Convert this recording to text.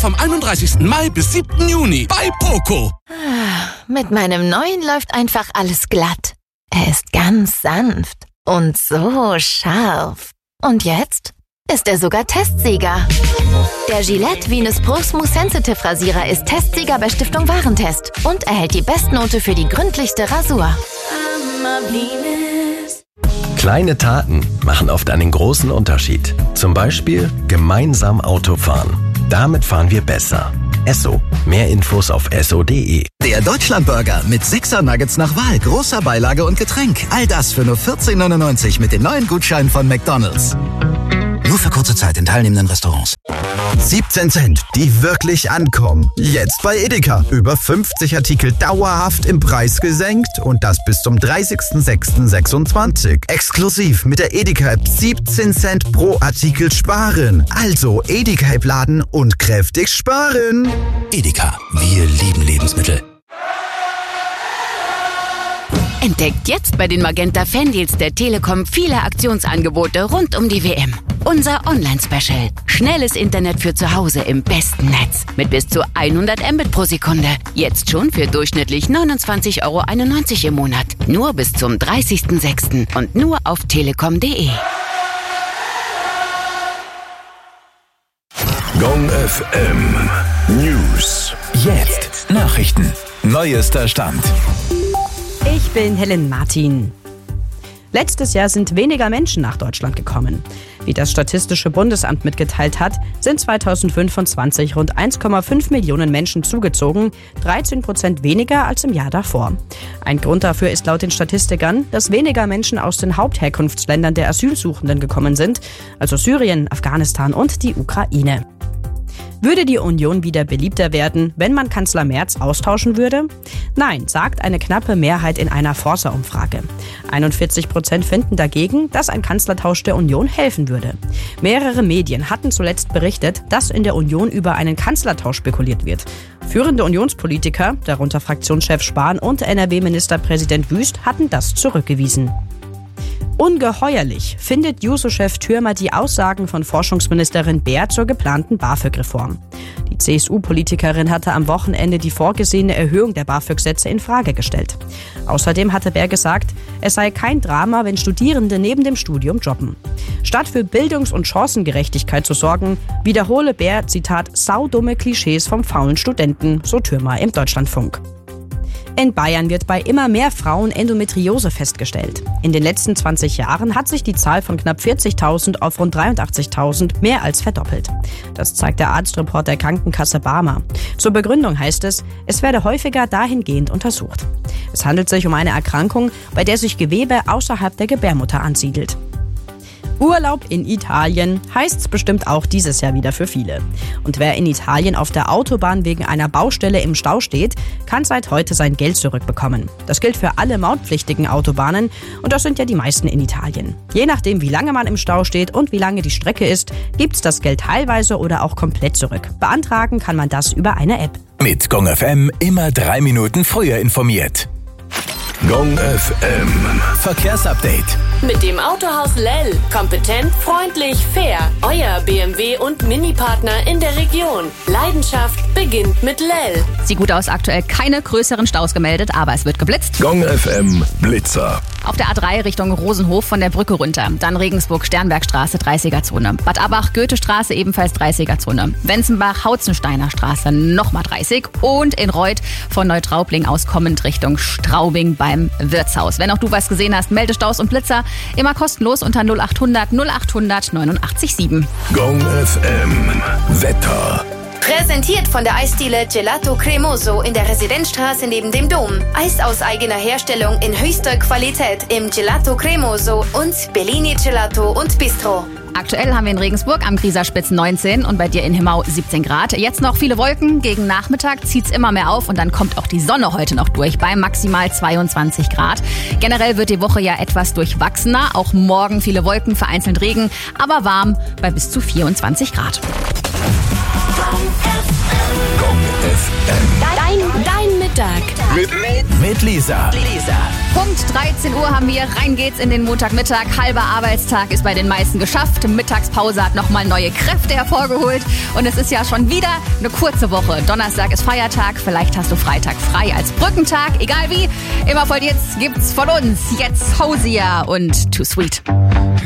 Vom 31. Mai bis 7. Juni bei Poco. Mit meinem neuen läuft einfach alles glatt. Er ist ganz sanft und so scharf. Und jetzt ist er sogar Testsieger. Der Gillette Venus Pro Smooth Sensitive Rasierer ist Testsieger bei Stiftung Warentest und erhält die Bestnote für die gründlichste Rasur. Kleine Taten machen oft einen großen Unterschied. Zum Beispiel gemeinsam Auto fahren. Damit fahren wir besser. Esso. Mehr Infos auf esso.de. Der Deutschlandburger mit 6er Nuggets nach Wahl, großer Beilage und Getränk. All das für nur 14,99 mit den neuen Gutscheinen von McDonald's. Nur für kurze Zeit in teilnehmenden Restaurants. 17 Cent, die wirklich ankommen. Jetzt bei Edeka. Über 50 Artikel dauerhaft im Preis gesenkt und das bis zum 30.06.26. Exklusiv mit der Edeka-App 17 Cent pro Artikel sparen. Also Edeka-App laden und kräftig sparen. Edeka, wir lieben Lebensmittel. Entdeckt jetzt bei den Magenta Fandeals der Telekom viele Aktionsangebote rund um die WM. Unser Online-Special. Schnelles Internet für zu Hause im besten Netz. Mit bis zu 100 Mbit pro Sekunde. Jetzt schon für durchschnittlich 29,91 € im Monat. Nur bis zum 30.06. und nur auf telekom.de. Gong FM News. Jetzt Nachrichten. Neuester Stand. Ich bin Helen Martin. Letztes Jahr sind weniger Menschen nach Deutschland gekommen. Wie das Statistische Bundesamt mitgeteilt hat, sind 2025 rund 1,5 Millionen Menschen zugezogen, 13% weniger als im Jahr davor. Ein Grund dafür ist laut den Statistikern, dass weniger Menschen aus den Hauptherkunftsländern der Asylsuchenden gekommen sind, also Syrien, Afghanistan und die Ukraine. Würde die Union wieder beliebter werden, wenn man Kanzler Merz austauschen würde? Nein, sagt eine knappe Mehrheit in einer Forsa-Umfrage. 41% finden dagegen, dass ein Kanzlertausch der Union helfen würde. Mehrere Medien hatten zuletzt berichtet, dass in der Union über einen Kanzlertausch spekuliert wird. Führende Unionspolitiker, darunter Fraktionschef Spahn und NRW-Ministerpräsident Wüst, hatten das zurückgewiesen. Ungeheuerlich findet Juso-Chef Thürmer die Aussagen von Forschungsministerin Baer zur geplanten BAföG-Reform. Die CSU-Politikerin hatte am Wochenende die vorgesehene Erhöhung der BAföG-Sätze in Frage gestellt. Außerdem hatte Baer gesagt, es sei kein Drama, wenn Studierende neben dem Studium jobben. Statt für Bildungs- und Chancengerechtigkeit zu sorgen, wiederhole Baer, Zitat, saudumme Klischees vom faulen Studenten, so Thürmer im Deutschlandfunk. In Bayern wird bei immer mehr Frauen Endometriose festgestellt. In den letzten 20 Jahren hat sich die Zahl von knapp 40.000 auf rund 83.000 mehr als verdoppelt. Das zeigt der Arztreport der Krankenkasse Barmer. Zur Begründung heißt es, es werde häufiger dahingehend untersucht. Es handelt sich um eine Erkrankung, bei der sich Gewebe außerhalb der Gebärmutter ansiedelt. Urlaub in Italien heißt's bestimmt auch dieses Jahr wieder für viele. Und wer in Italien auf der Autobahn wegen einer Baustelle im Stau steht, kann seit heute sein Geld zurückbekommen. Das gilt für alle mautpflichtigen Autobahnen und das sind ja die meisten in Italien. Je nachdem, wie lange man im Stau steht und wie lange die Strecke ist, gibt's das Geld teilweise oder auch komplett zurück. Beantragen kann man das über eine App. Mit Gong FM immer 3 Minuten früher informiert. Gong FM Verkehrsupdate. Mit dem Autohaus Lell. Kompetent, freundlich, fair. Euer BMW- und Mini-Partner in der Region. Leidenschaft beginnt mit Lell. Sieht gut aus, aktuell keine größeren Staus gemeldet, aber es wird geblitzt. Gong FM Blitzer. Auf der A3 Richtung Rosenhof von der Brücke runter. Dann Regensburg-Sternbergstraße, 30er-Zone. Bad Abach, Goethestraße, ebenfalls 30er-Zone. Wenzenbach, Hauzensteiner Straße, nochmal 30. Und in Reuth von Neutraubling aus kommend Richtung Straubing beim Wirtshaus. Wenn auch du was gesehen hast, melde Staus und Blitzer immer kostenlos unter 0800 0800 89 Gong FM Wetter. Präsentiert von der Eisdiele Gelato Cremoso in der Residenzstraße neben dem Dom. Eis aus eigener Herstellung in höchster Qualität im Gelato Cremoso und Bellini Gelato und Bistro. Aktuell haben wir in Regensburg am Grieserspitz 19 und bei dir in Himmau 17 Grad. Jetzt noch viele Wolken, gegen Nachmittag zieht's immer mehr auf und dann kommt auch die Sonne heute noch durch bei maximal 22 Grad. Generell wird die Woche ja etwas durchwachsener, auch morgen viele Wolken, vereinzelt Regen, aber warm bei bis zu 24 Grad. Gong FM. Dein Mittag. Mit Lisa. Punkt 13 Uhr haben wir. Rein geht's in den Montagmittag. Halber Arbeitstag ist bei den meisten geschafft. Mittagspause hat nochmal neue Kräfte hervorgeholt. Und es ist ja schon wieder eine kurze Woche. Donnerstag ist Feiertag. Vielleicht hast du Freitag frei als Brückentag. Egal wie. Immer voll jetzt gibt's von uns. Jetzt Hosier und Too Sweet.